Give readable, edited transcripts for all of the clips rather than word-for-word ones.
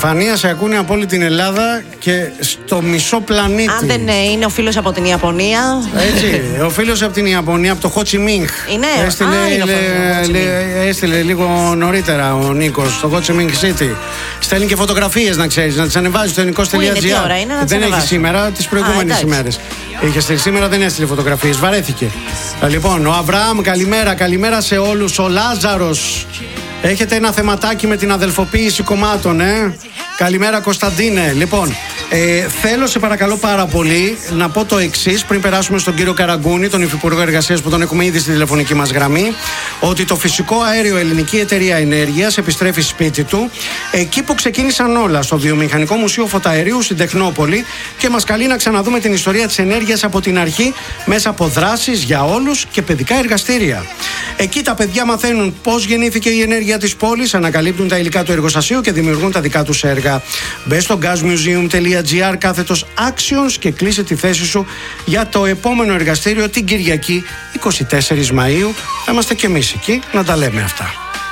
Στεφανία, σε ακούνε από όλη την Ελλάδα και στο μισό πλανήτη. Αν δεν είναι ο φίλος από την Ιαπωνία. Έτσι, ο φίλος από την Ιαπωνία, από το Χότσι Μίνχ. Είναι. Έστειλε λίγο νωρίτερα ο Νίκος στο Χότσι Μίνχ City. Στέλνει και φωτογραφίες, να ξέρεις, να τις ανεβάζει στο ελληνικός.gr. Δεν έχει σήμερα, τις προηγούμενες ημέρες. Είχε στείλει, σήμερα δεν έστειλε φωτογραφίες, βαρέθηκε. Λοιπόν, ο Αβραάμ, καλημέρα σε όλους. Ο Λάζαρος, έχετε ένα θεματάκι με την αδελφοποίηση κομμάτων, Καλημέρα Κωνσταντίνε. Λοιπόν, θέλω σε παρακαλώ πάρα πολύ να πω το εξής πριν περάσουμε στον κύριο Καραγκούνη, τον Υφυπουργό Εργασίας που τον έχουμε ήδη στη τηλεφωνική μας γραμμή, ότι το φυσικό αέριο Ελληνική Εταιρεία Ενέργειας επιστρέφει σπίτι του εκεί που ξεκίνησαν όλα, στο Βιομηχανικό Μουσείο Φωταερίου στην Τεχνόπολη, και μας καλεί να ξαναδούμε την ιστορία της ενέργειας από την αρχή μέσα από δράσεις για όλους και παιδικά εργαστήρια. Εκεί τα παιδιά μαθαίνουν πώς γεννήθηκε η ενέργεια της πόλης, ανακαλύπτουν τα υλικά του εργοστασίου και δημιουργούν τα δικά τους έργα. Μπες στο gasmuseum.gr/actions και κλείσε τη θέση σου για το επόμενο εργαστήριο την Κυριακή 24 Μαΐου. Θα είμαστε και εμείς εκεί να τα λέμε αυτά.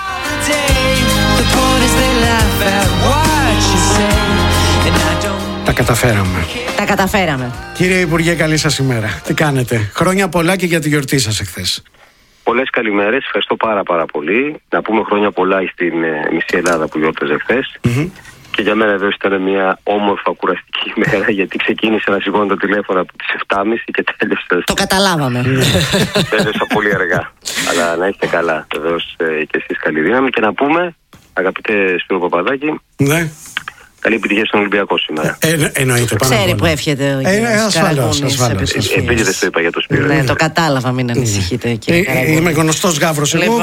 Τα καταφέραμε. Κύριε Υπουργέ, καλή σας ημέρα. Τι κάνετε? Χρόνια πολλά και για τη γιορτή σας εχθές. Πολλές καλημέρες, ευχαριστώ πάρα πολύ. Να πούμε χρόνια πολλά στην μισή Ελλάδα που γιόρταζε χθες. Και για μένα εδώ ήταν μια όμορφα κουραστική ημέρα, γιατί ξεκίνησε να σηκώνω το τηλέφωνο από τις 7.30 και τέλειωσα. Το καταλάβαμε. Τέλειωσα πολύ αργά. Αλλά να είστε καλά, βεβαίως και εσείς καλή δύναμη. Και να πούμε, αγαπητέ Σπύρο Παπαδάκη, ναι, καλή επιτυχία στον Ολυμπιακό σήμερα. Εννοείται. Ξέρει που εύχεται ο ασφαλώς. Επειδή δεν το είπα για το Σπύρο. Ναι, το κατάλαβα, μην ανησυχείτε. Είμαι γνωστός γάβρος. Εγώ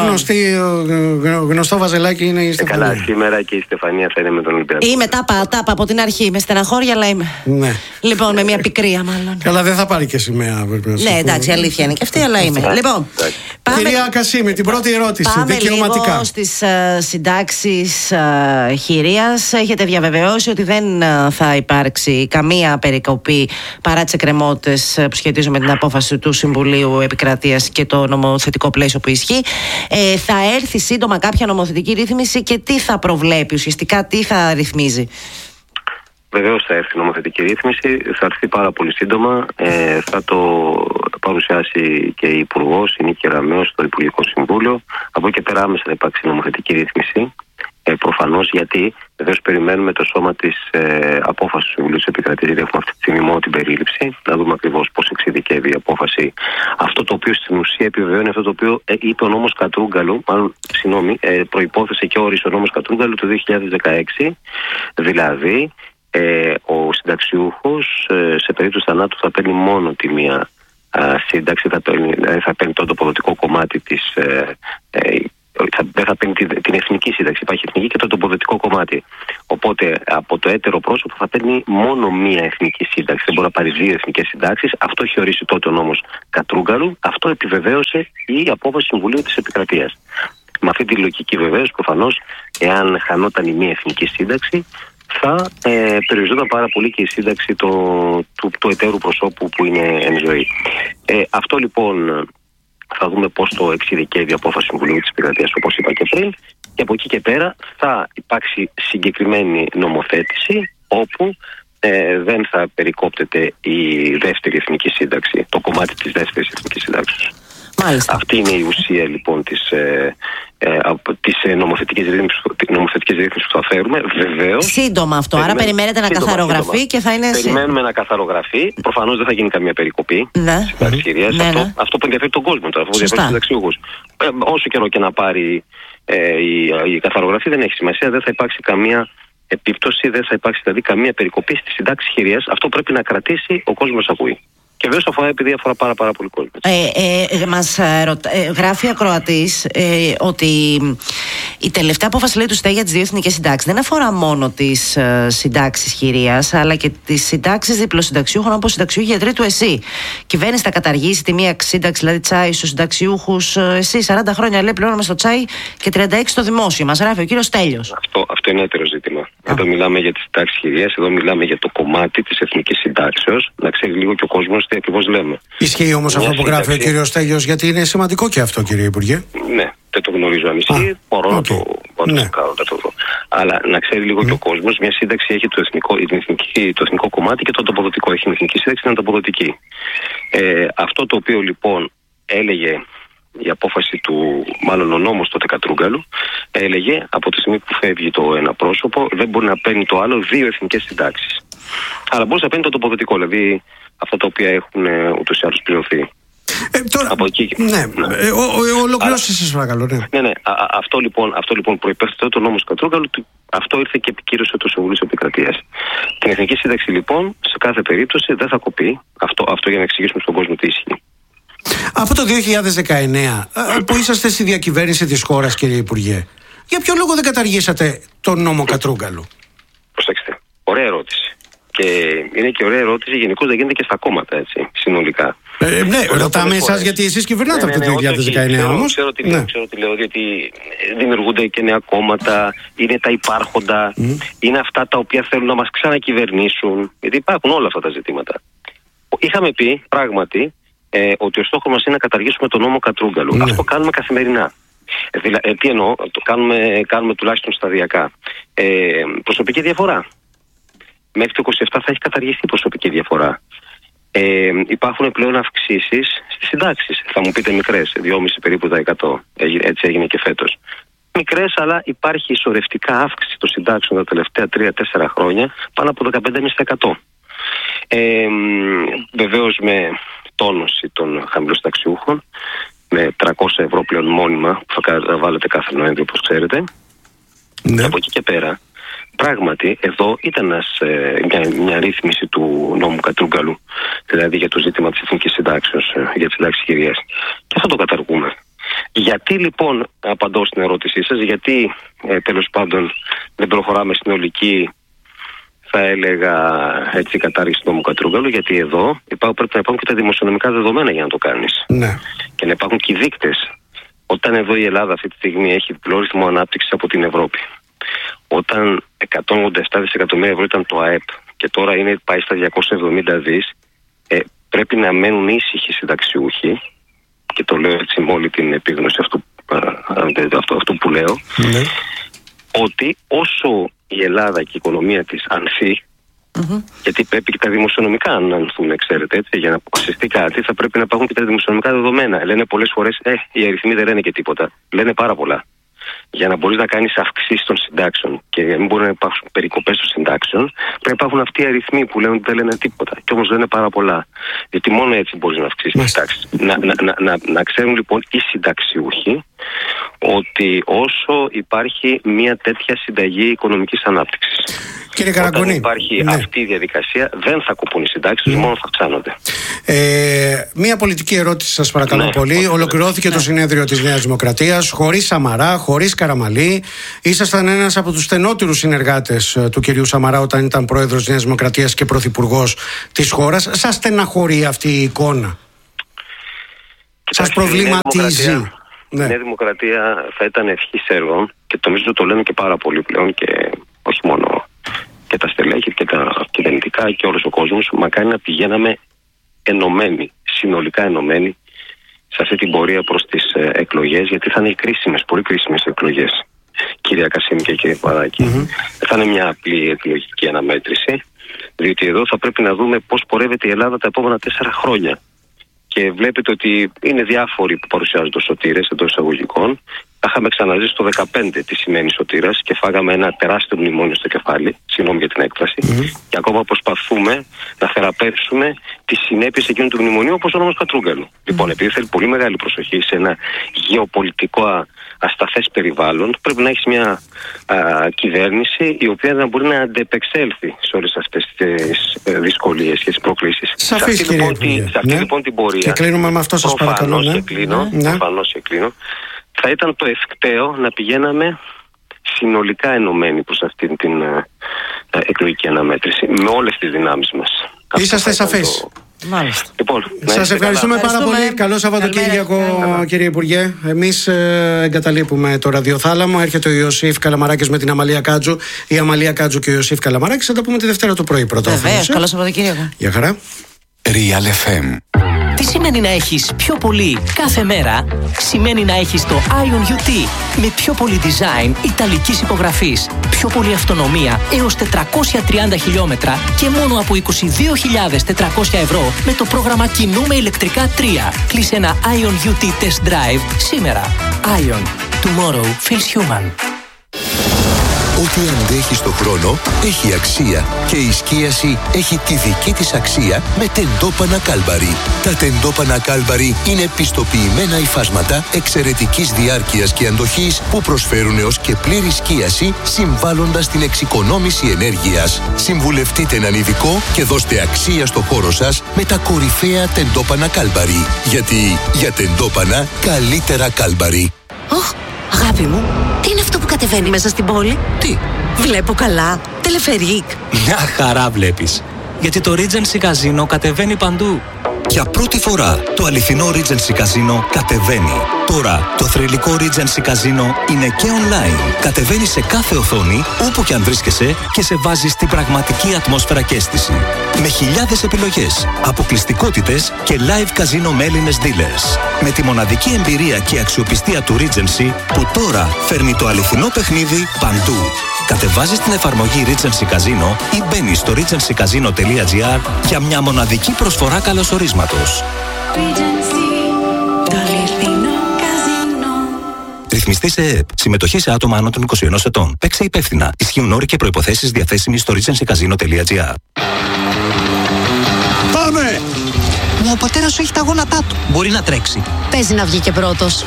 γνωστό βαζελάκι είναι η Στεφανία. Καλά, σήμερα και η Στεφανία θα είναι με τον Ολυμπιακό. Είμαι τάπα από την αρχή. Με στεναχώρια, αλλά είμαι. Ναι. Λοιπόν, με μια πικρία μάλλον. Καλά, δεν θα πάρει και σημαία. Ναι, εντάξει, αλήθεια είναι και αυτή, αλλά είμαι. Λοιπόν, κυρία Κασίμη, την πρώτη ερώτηση. Πάμε δικαιωματικά. λίγο στις συντάξεις χειρίας. Έχετε διαβεβαιώσει ότι δεν θα υπάρξει καμία περικοπή παρά τις εκκρεμότητες που σχετίζουν με την απόφαση του Συμβουλίου Επικρατείας και το νομοθετικό πλαίσιο που ισχύει. Θα έρθει σύντομα κάποια νομοθετική ρύθμιση και τι θα προβλέπει, ουσιαστικά τι θα ρυθμίζει? Βεβαίως θα έρθει νομοθετική ρύθμιση, θα έρθει πάρα πολύ σύντομα. Θα το παρουσιάσει και η Υπουργός, η Νίκη Ραμέως, στο Υπουργικό Συμβούλιο. Από εκεί και πέρα άμεσα θα υπάρξει νομοθετική ρύθμιση. Προφανώς, γιατί βεβαίως περιμένουμε το σώμα της απόφασης του Συμβουλίου της Επικρατείας. Έχουμε αυτή τη στιγμή μόνο την περίληψη, να δούμε ακριβώς πώς εξειδικεύει η απόφαση. Αυτό το οποίο στην ουσία επιβεβαιώνει αυτό το οποίο είπε ο νόμος Κατρούγκαλου, προϋπόθεσε και όρισε ο νόμος Κατρούγκαλου το 2016, δηλαδή ο συνταξιούχος σε περίπτωση θανάτου θα παίρνει μόνο τη μία σύνταξη, θα παίρνει το τοποδοτικό κομμάτι της. Δεν θα παίρνει την εθνική σύνταξη. Υπάρχει εθνική και το τοποδοτικό κομμάτι. Οπότε από το έτερο πρόσωπο θα παίρνει μόνο μία εθνική σύνταξη. Δεν μπορεί να πάρει δύο εθνικές συντάξεις. Αυτό έχει ορίσει τότε ο νόμος Κατρούγκαλου. Αυτό επιβεβαίωσε η απόφαση Συμβουλίου της Επικρατείας. Με αυτή τη λογική, βεβαίως, προφανώς, εάν χανόταν η μία εθνική σύνταξη, θα περιοριζόταν πάρα πολύ και η σύνταξη του εταίρου προσώπου που είναι εν ζωή. Αυτό λοιπόν θα δούμε πώς το εξειδικεύει η απόφαση Συμβουλίου της Επικρατείας, όπως είπα και πριν, και από εκεί και πέρα θα υπάρξει συγκεκριμένη νομοθέτηση όπου δεν θα περικόπτεται η δεύτερη εθνική σύνταξη, το κομμάτι της δεύτερης εθνικής σύνταξης. Μάλιστα. Αυτή είναι η ουσία λοιπόν της νομοθετικής ρύθμισης που θα φέρουμε. Βεβαίως. Σύντομα αυτό, άρα περιμένετε να καθαρογραφεί και θα είναι. Περιμένουμε να καθαρογραφεί. Προφανώς δεν θα γίνει καμία περικοπή. Ναι. Αυτό που ενδιαφέρει τον κόσμο τώρα, αυτό που ενδιαφέρει τους συνταξιούχους. Όσο καιρό και να πάρει η καθαρογραφή, δεν έχει σημασία, δεν θα υπάρξει καμία επίπτωση, δεν θα υπάρξει δηλαδή καμία περικοπή στη συντάξη χειρίας. Αυτό πρέπει να κρατήσει ο κόσμος ακούει. Και βέβαια αφορά, επειδή αφορά πάρα πολύ κόσμο. Μας γράφει ακροατής ότι η τελευταία απόφαση, λέει, του ΣΤΕ για τις δύο εθνικές συντάξεις δεν αφορά μόνο τις συντάξεις χειρίας, αλλά και τις συντάξεις διπλοσυνταξιούχων όπως συνταξιούχοι γιατροί του ΕΣΥ. Κυβέρνηση θα καταργήσει τη μία σύνταξη, δηλαδή τσάι στους συνταξιούχους ΕΣΥ. 40 χρόνια, λέει, πληρώνουμε στο τσάι και 36 στο δημόσιο. Μας γράφει ο κύριος Τέλειος. Αυτό είναι έτερο ζήτημα. Εδώ μιλάμε για τις συντάξεις χειρίας, εδώ μιλάμε για το κομμάτι της εθνικής συντάξεως. Να ξέρει λίγο και ο κόσμος τι ακριβώς λέμε. Ισχύει όμως αυτό που γράφει ο κύριος Τέλειος, γιατί είναι σημαντικό και αυτό, κύριε Υπουργέ. Ναι, δεν το γνωρίζω αν ισχύει. Μπορώ να το κάνω. Αλλά να ξέρει λίγο και ο κόσμος, μια σύνταξη έχει το εθνικό κομμάτι και το ανταποδοτικό. Έχει την εθνική σύνταξη και την ανταποδοτική. Αυτό το οποίο λοιπόν έλεγε η απόφαση του, μάλλον ο νόμος τότε Κατρούγκαλου, έλεγε από τη στιγμή που φεύγει το ένα πρόσωπο, δεν μπορεί να παίρνει το άλλο 2 εθνικές συντάξεις. Αλλά μπορεί να παίρνει το ανταποδοτικό, δηλαδή αυτά τα οποία έχουν ούτως ή άλλως πληρωθεί. Τώρα, από εκεί. Ναι, ολοκληρώστε σας παρακαλώ. Ναι. Αυτό λοιπόν προϋπέφερε το νόμος Κατρούγκαλου, αυτό ήρθε και επικύρωσε το Συμβούλιο της Επικρατείας. Την εθνική σύνταξη λοιπόν σε κάθε περίπτωση δεν θα κοπεί. Αυτό για να εξηγήσουμε στον κόσμο τι ισχύει. Από το 2019 που είσαστε στη διακυβέρνηση της χώρας, κύριε Υπουργέ, για ποιο λόγο δεν καταργήσατε τον νόμο Κατρούγκαλου? Προσέξτε, ωραία ερώτηση. Και είναι και ωραία ερώτηση γενικώς να γίνεται και στα κόμματα, έτσι, συνολικά. Ναι, ρωτάμε εσάς γιατί εσείς κυβερνάτε από το 2019 όμως. Ξέρω τι λέω, γιατί δημιουργούνται και νέα κόμματα, είναι τα υπάρχοντα, είναι αυτά τα οποία θέλουν να μας ξανακυβερνήσουν, γιατί υπάρχουν όλα αυτά τα ζητήματα. Είχαμε πει πράγματι ότι ο στόχος μας είναι να καταργήσουμε τον νόμο Κατρούγκαλου. Ναι. Αυτό κάνουμε καθημερινά. Τι εννοώ, το κάνουμε τουλάχιστον σταδιακά. Προσωπική διαφορά. Μέχρι το 27 θα έχει καταργηθεί η προσωπική διαφορά. Υπάρχουν πλέον αυξήσεις στις συντάξεις. Θα μου πείτε μικρές, 2,5 περίπου τα 100. Έτσι έγινε και φέτος. Μικρές, αλλά υπάρχει ισορρευτικά αύξηση των συντάξεων τα τελευταία 3-4 χρόνια πάνω από 15,5%. Βεβαίως με τόνωση των χαμηλοσταξιούχων, με 300 ευρώ πλέον μόνιμα που θα βάλετε κάθε Νοέμβριο, όπως ξέρετε. Ναι. Από εκεί και πέρα, πράγματι εδώ ήταν μια ρύθμιση του νόμου Κατρούγκαλου, δηλαδή για το ζήτημα της εθνικής συντάξεως, για τις συντάξεις χειριές. Και αυτό το καταργούμε. Γιατί λοιπόν, απαντώ στην ερώτησή σας, γιατί τέλος πάντων δεν προχωράμε στην ολική, θα έλεγα έτσι, κατάργηση του νόμου Κατρούγκαλου? Γιατί εδώ πρέπει να υπάρχουν και τα δημοσιονομικά δεδομένα για να το κάνεις. Ναι. Και να υπάρχουν και οι δείκτες. Όταν εδώ η Ελλάδα αυτή τη στιγμή έχει διπλό ρυθμό ανάπτυξης από την Ευρώπη, όταν 187 δισεκατομμύρια ευρώ ήταν το ΑΕΠ και τώρα πάει στα 270 δις, πρέπει να μένουν ήσυχοι συνταξιούχοι, και το λέω έτσι με όλη την επίγνωση αυτού που λέω, ναι, ότι όσο η Ελλάδα και η οικονομία της ανθεί, γιατί πρέπει και τα δημοσιονομικά να ανθούν, ξέρετε, έτσι, για να αποφασιστεί κάτι θα πρέπει να υπάρχουν και τα δημοσιονομικά δεδομένα. Λένε πολλές φορές, οι αριθμοί δεν λένε και τίποτα. Λένε πάρα πολλά. Για να μπορείς να κάνεις αυξήσεις των συντάξεων και να μην μπορεί να υπάρχουν περικοπές των συντάξεων, πρέπει να υπάρχουν αυτοί οι αριθμοί που λένε ότι δεν λένε τίποτα. Και όμως λένε πάρα πολλά. Γιατί μόνο έτσι μπορείς να αυξήσεις τις συντάξεις. Να ξέρουν λοιπόν οι συνταξιούχοι ότι όσο υπάρχει μια τέτοια συνταγή οικονομικής ανάπτυξης, κύριε Καραγκούνη, όταν υπάρχει αυτή η διαδικασία, δεν θα κοπούν οι συντάξεις, μόνο θα αυξάνονται. Μία πολιτική ερώτηση σας παρακαλώ πολύ. Ολοκληρώθηκε το συνέδριο της Νέας Δημοκρατίας χωρίς Σαμαρά, χωρίς Καραμαλή. Ήσασταν ένας από τους στενότερους συνεργάτες του κυρίου Σαμαρά όταν ήταν πρόεδρος της Νέας Δημοκρατίας και πρωθυπουργός της χώρας. Σας στεναχωρεί αυτή η εικόνα? Σας προβληματίζει? Η Νέα Δημοκρατία θα ήταν ευχής έργων και νομίζω το λένε και πάρα πολύ πλέον, και όχι μόνο και τα στελέχη και τα κυβερνητικά και όλος ο κόσμος. Μακάρι να πηγαίναμε ενωμένοι, συνολικά ενωμένοι σε αυτή την πορεία προς τις εκλογές, γιατί θα είναι κρίσιμες, πολύ κρίσιμες εκλογές, κυρία Κασίμη και κύριε Παδάκη. Δεν θα είναι μια απλή εκλογική αναμέτρηση, διότι εδώ θα πρέπει να δούμε πώς πορεύεται η Ελλάδα τα επόμενα 4 χρόνια. Και βλέπετε ότι είναι διάφοροι που παρουσιάζονται ως σωτήρες εντός εισαγωγικών. Τα είχαμε ξαναζήσει το 2015 τι σημαίνει σωτήρας και φάγαμε ένα τεράστιο μνημόνιο στο κεφάλι. Συγγνώμη για την έκφραση. Και ακόμα προσπαθούμε να θεραπεύσουμε τις συνέπειες εκείνου του μνημονίου, όπως ο νόμος Κατρούγκαλου. Λοιπόν, επειδή θέλει πολύ μεγάλη προσοχή σε ένα γεωπολιτικό ασταθές περιβάλλον, πρέπει να έχεις μια κυβέρνηση η οποία να μπορεί να αντεπεξέλθει σε όλες αυτές τις δυσκολίες και τις προκλήσεις. Σε αυτή λοιπόν την πορεία. Και κλείνουμε με αυτό, σας παρακαλώ. Προφανώς και κλείνω. Θα ήταν το ευκταίο να πηγαίναμε συνολικά ενωμένοι προς αυτήν την εκλογική αναμέτρηση, με όλες τις δυνάμεις μας. Είσαστε σαφείς. Μάλιστα. Λοιπόν, σας ευχαριστούμε πάρα πολύ. Καλό Σαββατοκύριακο, κύριε Υπουργέ. Εμείς εγκαταλείπουμε το ραδιοθάλαμο. Έρχεται ο Ιωσήφ Καλαμαράκης με την Αμαλία Κάτζου. Η Αμαλία Κάτζου και ο Ιωσήφ Καλαμαράκης θα τα πούμε τη Δευτέρα το πρωί πρώτα. Βεβαίως, καλό Σαββατοκύριακο. Γεια χαρά. Real FM. δεν σημαίνει να έχεις πιο πολύ κάθε μέρα. Σημαίνει να έχεις το Ion UT με πιο πολύ design ιταλικής υπογραφής, πιο πολύ αυτονομία έως 430 χιλιόμετρα και μόνο από 22.400 ευρώ με το πρόγραμμα Κινούμε ηλεκτρικά 3. Κλείσε ένα Ion UT Test Drive σήμερα. Ion. Tomorrow feels human. Ό,τι αντέχει στο χρόνο έχει αξία και η σκίαση έχει τη δική της αξία με τεντόπανα Κάλμπαρι. Τα τεντόπανα Κάλμπαρι είναι πιστοποιημένα υφάσματα εξαιρετικής διάρκειας και αντοχής που προσφέρουν έως και πλήρη σκίαση συμβάλλοντας την εξοικονόμηση ενέργειας. Συμβουλευτείτε έναν ειδικό και δώστε αξία στο χώρο σας με τα κορυφαία τεντόπανα Κάλμπαρι. Γιατί για τεντόπανα καλύτερα Κάλμπαρι. Αγάπη μου, τι είναι αυτό που κατεβαίνει μέσα στην πόλη? Τι? Βλέπω καλά. Τελεφερίκ. Μια χαρά βλέπεις. Γιατί το Regency Casino κατεβαίνει παντού. Για πρώτη φορά το αληθινό Regency Casino κατεβαίνει. Τώρα το θρυλικό Regency Casino είναι και online. Κατεβαίνει σε κάθε οθόνη, όπου και αν βρίσκεσαι και σε βάζει στην πραγματική ατμόσφαιρα και αίσθηση. Με χιλιάδες επιλογές, αποκλειστικότητες και live casino με Έλληνες dealers. Με τη μοναδική εμπειρία και αξιοπιστία του Regency που τώρα φέρνει το αληθινό παιχνίδι παντού. Κατεβάζεις την εφαρμογή Regency Casino ή μπαίνεις στο regencycasino.gr για μια μοναδική προσφορά καλωσορίσματος. Ρυθμιστή σε ΕΕΠ. Συμμετοχή σε άτομα άνω των 21 ετών. Παίξε υπεύθυνα. Ισχύουν όροι και προϋποθέσεις διαθέσιμοι στο regencycasino.gr. Πάμε! Ο πατέρας σου έχει τα γόνατά του. Μπορεί να τρέξει. Παίζει να βγει και πρώτος.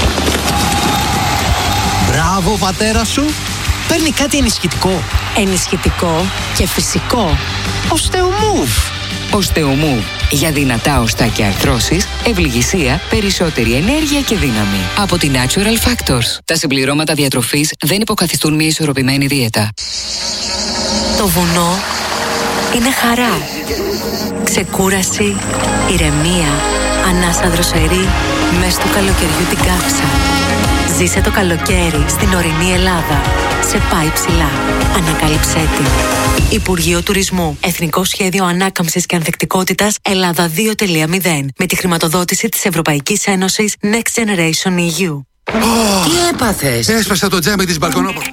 Μπράβο, πατέρα σου. Παίρνει κάτι ενισχυτικό. Ενισχυτικό και φυσικό. Osteomove. Osteomove. Για δυνατά οστά και αρθρώσεις, ευληγησία, περισσότερη ενέργεια και δύναμη. Από τη Natural Factors. Τα συμπληρώματα διατροφής δεν υποκαθιστούν μια ισορροπημένη δίαιτα. Το βουνό είναι χαρά. Ξεκούραση, ηρεμία, ανάσα δροσερή, μες του καλοκαιριού την κάψα. Ζήσε το καλοκαίρι στην ορεινή Ελλάδα. Σε πάει ψηλά. Ανακάλυψέ την. Υπουργείο Τουρισμού. Εθνικό Σχέδιο Ανάκαμψης και Ανθεκτικότητας Ελλάδα 2.0. Με τη χρηματοδότηση της Ευρωπαϊκής Ένωσης Next Generation EU. Τι έπαθες? Έσπασα το τζάμι της μπαλκονόπολης.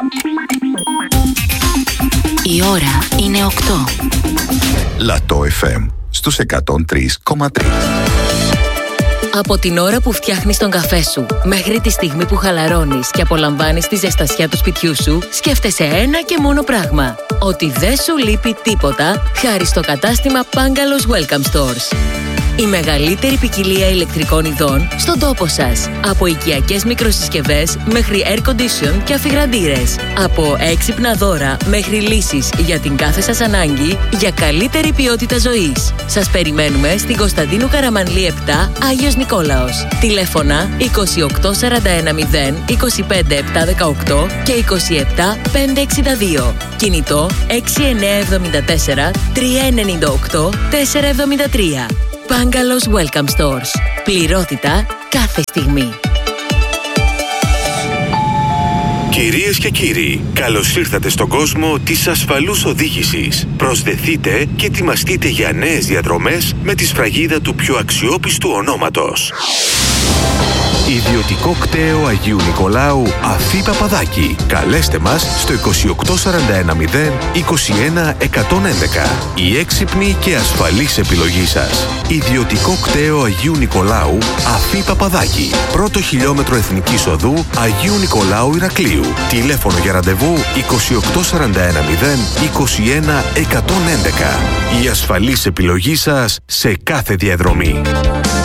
Η ώρα είναι 8. Λατό FM στους 103,3. Από την ώρα που φτιάχνεις τον καφέ σου μέχρι τη στιγμή που χαλαρώνεις και απολαμβάνεις τη ζεστασιά του σπιτιού σου, σκέφτεσαι ένα και μόνο πράγμα. Ότι δεν σου λείπει τίποτα χάρη στο κατάστημα Pangalos Welcome Stores. Η μεγαλύτερη ποικιλία ηλεκτρικών ειδών στον τόπο σας. Από οικιακές μικροσυσκευές μέχρι air condition και αφιγραντήρες. Από έξυπνα δώρα μέχρι λύσεις για την κάθε σας ανάγκη για καλύτερη ποιότητα ζωής. Σας περιμένουμε στην Κωνσταντίνου Καραμανλή 7, Άγιος Νικόλαος. Τηλέφωνα 28410 25718 και 27562. Κινητό 6974 398 473. Pangalos Welcome Stores. Πληρότητα κάθε στιγμή. Κυρίες και κύριοι, καλώς ήρθατε στον κόσμο της ασφαλούς οδήγησης. Προσδεθείτε και ετοιμαστείτε για νέες διαδρομές με τη σφραγίδα του πιο αξιόπιστου ονόματος. Ιδιωτικό κτέο Αγίου Νικολάου Αφή Παπαδάκη. Καλέστε μας στο 28410 21 111. Η έξυπνη και ασφαλής επιλογή σας. Ιδιωτικό κτέο Αγίου Νικολάου Αφή Παπαδάκη. Πρώτο χιλιόμετρο Εθνικής Οδού Αγίου Νικολάου Ηρακλείου. Τηλέφωνο για ραντεβού 28410 21 111. Η ασφαλής επιλογή σας σε κάθε διαδρομή.